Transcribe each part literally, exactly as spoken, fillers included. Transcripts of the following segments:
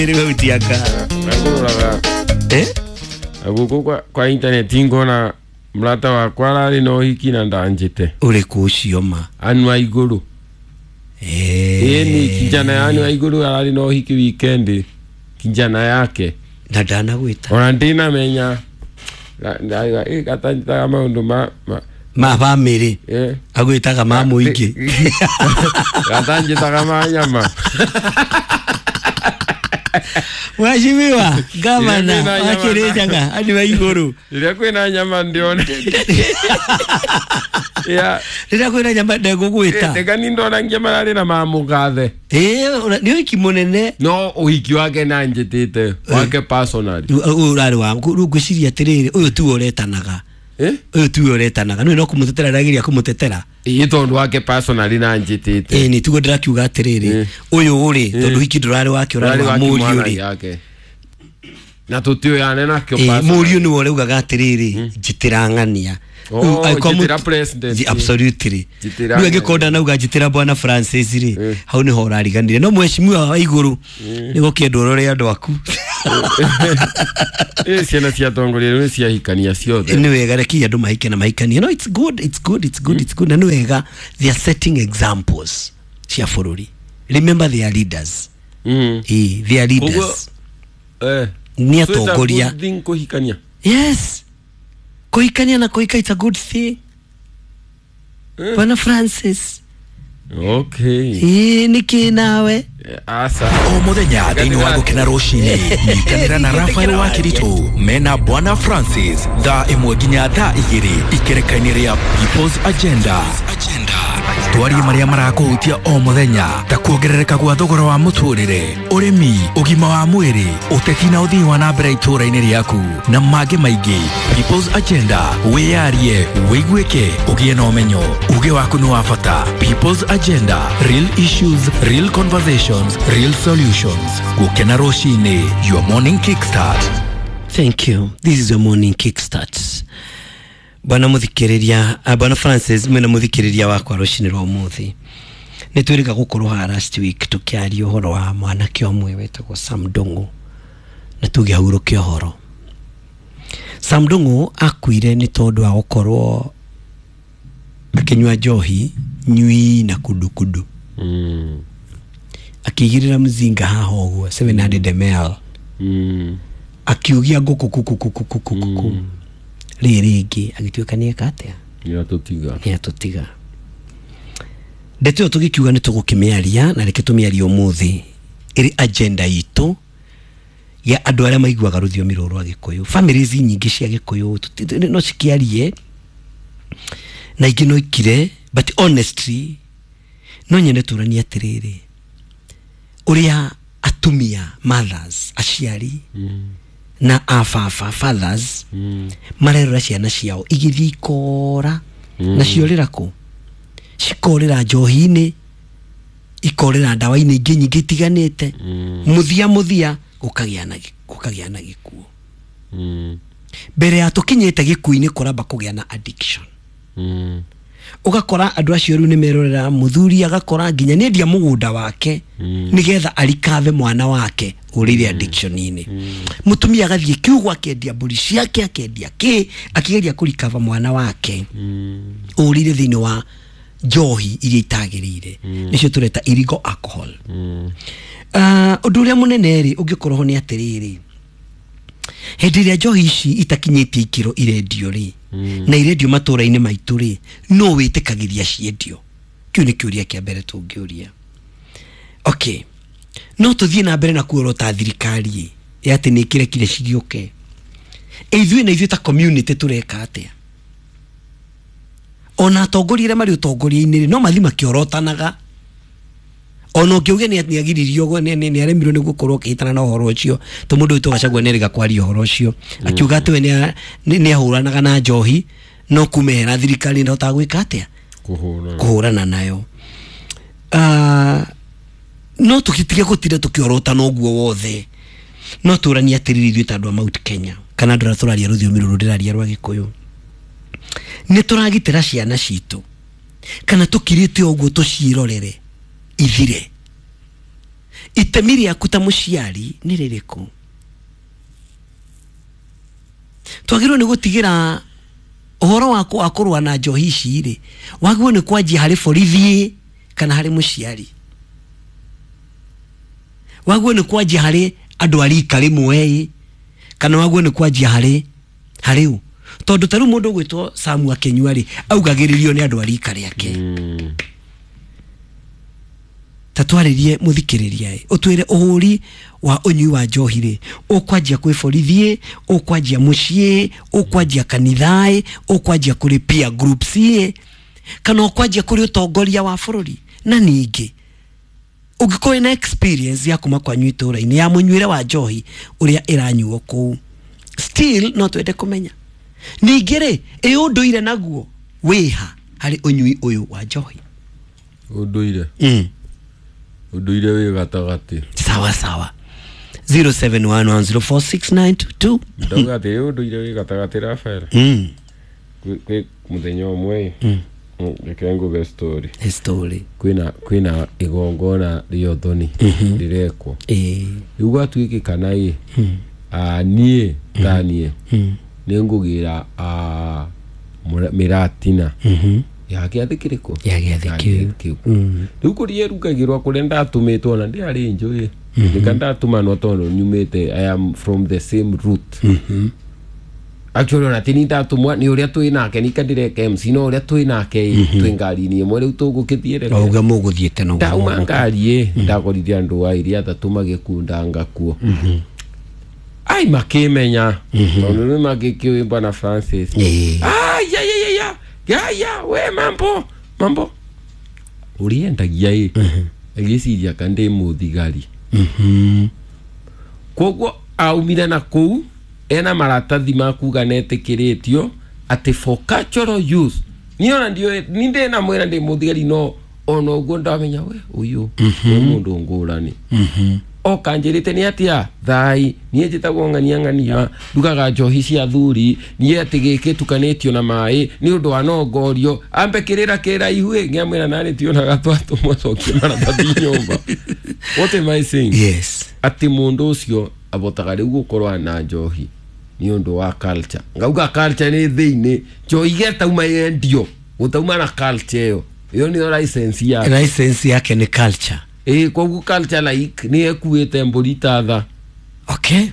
Iriwe utiaka. Eh? Aguko kwa kwa internet ingona mlata wa kwala no hiki na ndanjite. Ule kucio ma. Anu wa iguru. Eh. Eh ni kijana yani wa iguru ali no hiki weekend. Kijana yake. Na dana gwita. Ona ndina menya. Na eh katanjita kama ndo ma ma family. Eh. Agwitaga ma muingi. Katanjita kama nyama. Washimiwa gavana wakirejaga hadi wa iguru. Ile kwena nyama ndione. Ya, ile kwena nyama ndego gwita. Tega ni ndona ngema ali na mamugathe. Eh, ni wiki munene. No, uhiki wake na njitite, wake personal. Urari wangu rugwiciria tiriri uyu tu uretanaga. Eh? Uyu tu uretanaga. No no kumutetera ragiria kumutetera. Iyi tondu wake personal na njitite. Eh ni tugo ndirakiuga atiriri. Uyu uri tondu hiki ndurari wake urari wa muri uri. Na tutio yane na kyo personal. Eh muri ni wore ugaga atiriri jitirangania. Oh, jitira president. Absolutely. Niwe gikonda na uga jitira bwana Francis ri. Hau ni hora riganire. No mweshimiwa wa iguru. Nigo kiendorore andu aku. Eh ciana cia tongoria ni cia hikania ciothe. Ni wega reki andu mahike na mahikania. No it's good, it's good, it's good, it's good. Na ni wega they are setting examples cia bururi. Remember they are leaders. Mm. Eh, they are leaders. Eh. Ni atongoria. Dinko hikania. Yes. Koikania na koika it's a good thing. Eh. Bwana Francis. Okay. Eh niki nawe. Asa. O muthenya thini wa gukena rucini nikanira na Rafael wa Kiritu mena Bwana Francis thaa imwe nginya thaa igiri ikerekania ria People's Agenda. Twarie maria marakuhutia o muthenya ta kuongerereka gwa thogora wa muturire, urimi, ugima wa mwiri, uteti na uthii wa nambere itũra-inĩ riaku na mangĩ maingĩ. People's Agenda, wiyarie, wiguike, ugie na umenyo, uge waku ni wa bata. People's Agenda, real issues, real conversations, real solutions. Gukena rucini, your morning kickstart. Thank you. This is your morning kickstart. Bwana muthikiriria, Bwana Francis mena muthikiriria wakwa rucini rwa umuthi. Nitwirika gukorwo ha last week tukiaria uhoro wa mwanake omwe wetagwo Sam Ndung'u. Na tugiahurukia uhoro. Sam Ndung'u akuire ni tondu wa gukorwo akinywa njohi nyui na kudukudu. Mm. Akigirira mzinga haho uguo seven hundred milliliters. Mm. Akiugia ngoko kuku kuku kuku kuku. Ririgi agituika ni akatea. Ni atutiga. Ni atutiga. Ndeto tugikiuga ni tugukimiaria na reke tumiaria umuthi iri agenda itu ya andu aria maiguaga ruthiomi ruru rwa Gikuyu. Families nyingi cia Gikuyu no cikiarie na ingi no ikire, but honestly no nyene turania atiriri uria atumia mothers aciari mm. na afafa fathers mm. marerora ciana ciao igithikora mm. na ciorira ku cikorira njohi-ini ikorira ndawa-ini ingi nyingi tiganite mm. muthia muthia gukagia na gukagia na gikuo mm. mbere ya tukinyete gikuini kuramba kugia na addiction mm. ugakora andu acio riu ni merorera muthuri agakora nginya ni endia mugunda wake mm. nigetha alikave mwana wake urire addiction ini mm. mutumia agathie kiugwa akendia mburi ciake akendia ki akigeria kulikava mwana wake mm. urire thini wa njohi iria itagirire mm. nicio tureta illegal alcohol mm. uh, undu uria munene ri ungikorwo ni atiriri hindi ria njohi ici itakinyitie ikiro irendio ri mm. na irendio matura-ini maitu ri no witikagiria ciendio. Kiu ni kiuria kia mbere tungiuria. Okay, no tuthie na mbere na kuoro ta thirikari ya ati ni kire kire cigioke ithui na ithui ta community tureka atia ona tongorire mari utongoria-ini no mathima kiorotanaga ono ngiuge ni agiririo go ni ni aremirwo ni gukorwo kitana na horo ucio to mundu witu gacagwa ni riga kwaria horo ucio akiuga ati we ni ni ahuranaga na njohi no kumehera thirikari ndo tagwika atia kuhurana kuhurana nayo. Ah no tukitige gutire tukiorotana uguo wothe no turania atiriri tandu wa Mount Kenya kana ndura turaria ruthiomi ruru ndiraria rwa Gikuyu ni turagitira ciana citu kana tukirite uguo tucirorere ithire itemiri ya kuta muciari ni ririko twagirwo ni gutigira uhoro wako akorwa na njohi ici ri wagwo ni kwanjia hari borithi kana hari muciari wagwo ni kwanjia hari andu ari kari mwe kana wagwo ni kwanjia hari hari u tondu taru mundu gwitwo Samu Akenyua ri augagiririo ni andu ari kari ake mm. tatwaririe muthikiriria utwire uhuri wa unyui wa njohi ri ukwanjia kwi borithi ukwanjia mucie ukwanjia kanithai ukwanjia kuri peer groups kana ukwanjia kuri utongoria wa bururi na ningi ugikoe na experience ya kuma kwa nyuitora ini ya munyuire wa njohi uria iranyuo ku still no twende kumenya ningire e unduire naguo wiha hari unyui uyu wa njohi unduire mm unduire wi gatagati sawa sawa zero seven one one zero four six nine two two ndoga te unduire wi gatagati Rafael mm kwe muthenya umwe mm Rekengo be story. Story. Kwina kwina igongona rio thoni direko. Eh. Uga twiki kana yi. Ah nie tanie. Nengugira ah miratina. Mhm. Ya kiathikiriko. Ya kiathikiriko. Mhm. Rukuriye rukagirwa kurenda atumetwo na ndi ari njoye. Nikanda atumano tono nyumete I am from the same route. Mhm. Actually na tinita tumwa ni uria twina ke nikandire ke M C no uria twina ke twingari ni mwe riu tugukithiere auga muguthiete no ndauma ngari ndagorithia andu a iria atatu magikunda ngakuo ai makimenya tondu ni magikio bwana Francis ah ya ya ya ya ya we mambo mambo uriendagia i agiciria kande muthigari mhm koguo aumire na kou ena maratathi makuga netekiritio ati for cultural use niona ndio ninde na mwera ndi muthigari no ono ugo ndamenya we uyu mundu ngurani mhm o kanjirite ni atia thai nie njitagwo ngania ngania ndugaga njohi cia thuri nie atigike tukanetio na mai ni undu wa nongorio ambe kirira kira ihue ngiamwira nani tiona gatwatu mwacokie maratathi nyumba what am I saying? Yes. Ati mundu ucio abotaga riu gukorwa na njohi ni undu wa culture ngauga culture ni thiini njohi getauma yendio utauma na culture yo iyo ni license ya license yake ni culture eh kwa culture like ni ekuite mburita tha okay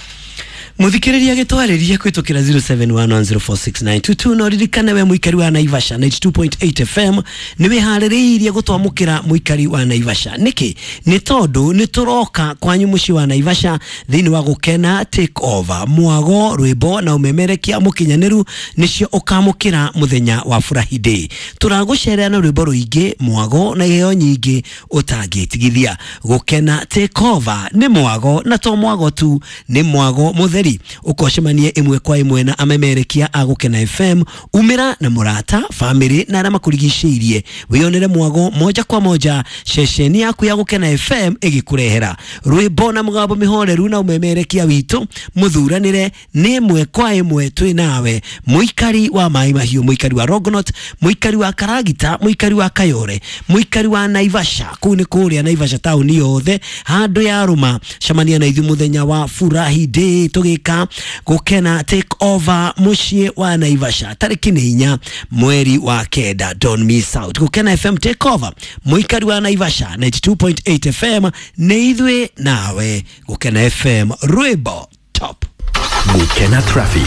muthikiriria gitwariria kwitukira zero seven one one zero four six nine two two no ririkane we muikari wa Naivasha ninety-two point eight F M niwe haririirie gutwamukira muikari wa Naivasha niki ni tondu ni turoka kwanyu muci wa Naivasha thini wa gukena take over mwago rwimbo na umemerekia mukinyaniru nicio ukamukira muthenya wa furahi day turagucerera na rwimbo ruingi mwago na iyo nyingi utangitigithia gukena take over ni mwago na to mwago tu ni mwago mutheri ukoshemanie imwe kwa imwe na amemerekia agukena F M umira na murata family na rama kurigicirie wionere mwago moja kwa moja shesheni yaku ya gukena F M igikurehera rwimbo na mugabo mihoreru na umemerekia witu muthuranire ni imwe kwa imwe twi nawe muikari wa Mai Mahiu muikari wa Rogonot muikari wa Karagita muikari wa Kayore muikari wa Naivasha kuni kuria Naivasha town yothe handu ya ruma shamania na ithu muthenya wa furahi day tugika gukena take over mucie wa Naivasha tariki ni inya mweri wa kenda don't miss out gukena F M take over muikari wa Naivasha ninety-two point eight F M ni ithwe nawe gukena F M rwimbo top Gukena traffic.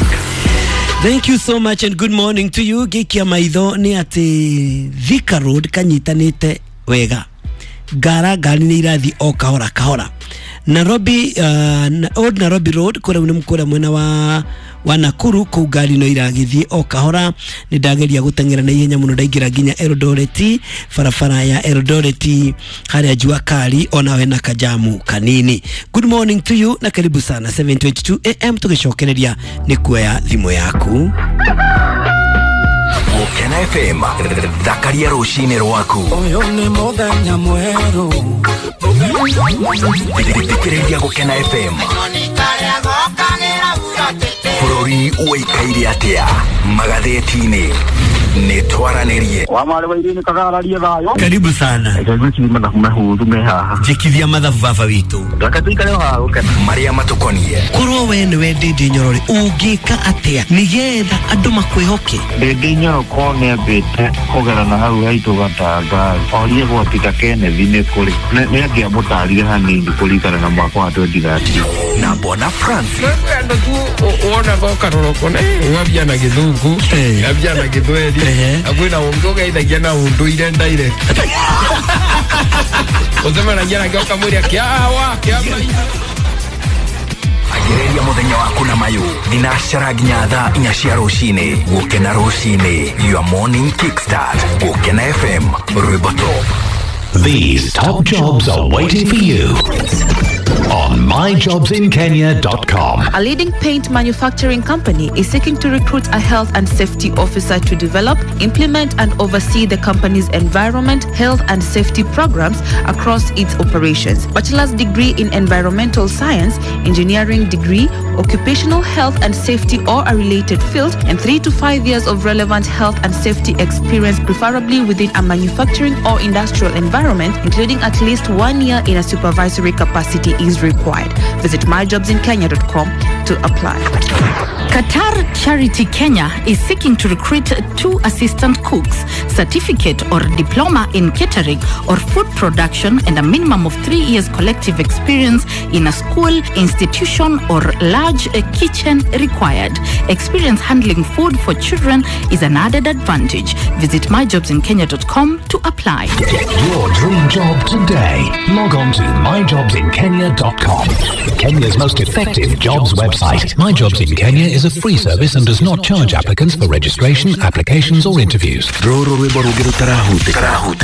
Thank you so much and good morning to you. Gikia maitho ni ati Thika Road kanyitanite wega. Gara gari ni irathi o kahora kahora. Nairobi uh, Old Nairobi Road kura une mkura mwena wa wa Nakuru ku gari no iragithi o kahora ni ndageria gutangira na ihenya muno ndaigira ginya Eldoret farafara ya Eldoret haria jua kali onawe na kajamu kanini. Good morning to you na karibu sana seven twenty-two A M tugishokereria ni kuya thimo yaku Gukena F M thakaria rucini rwaku oyo ni muthenya mweru thikiriria Gukena F M Bururi uikaire atia magazetini ni twaranerie wamale wairini kagararia thayo. Karibu sana. Ekaguchi mathabu mahuru me haha. Jekithia mathabu baba witu. Ndakatuika leo haha ukana. Maria matukonie. Kurwo we ni wendindi nyorori ungika atia nigetha andu makwihoke. Ndindi nyoro kone abete kugera na hau haitu gatanga. Orie gwatika Kennedy ne kuri. Ne agia mutarire hanini kurikana na mwaka wa twenty thirteen. Na Bwana Francis. Ndo tu uona kwa karoroko ne ngabia na githungu. Ngabia na githweli. Akwina ungoga ithagia na unduire ndaire. Ozema na jana kwa kamuri akiawa kiama. Agereria muthenya waku na mayu thinacara nginya thaa inya cia rucini gukena rucini your morning kickstart gukena F M Rwiboto. These top jobs are waiting for you on my jobs in kenya dot com. A leading paint manufacturing company is seeking to recruit a health and safety officer to develop, implement, and oversee the company's environment, health, and safety programs across its operations. Bachelor's degree in environmental science, engineering degree, occupational health and safety or a related field, and three to five years of relevant health and safety experience, preferably within a manufacturing or industrial environment, including at least one year in a supervisory capacity is required. Visit my jobs in kenya dot com to apply. Qatar Charity Kenya is seeking to recruit two assistant cooks, certificate or diploma in catering or food production, and a minimum of three years collective experience in a school, institution, or large kitchen required. Experience handling food for children is an added advantage. Visit my jobs in kenya dot com to apply. Get your dream job today. Log on to my jobs in kenya dot com. Kenya's most effective jobs website. My Jobs in Kenya is a free service and does not charge applicants for registration, applications, or interviews. Roro rwimbo rugirutara hute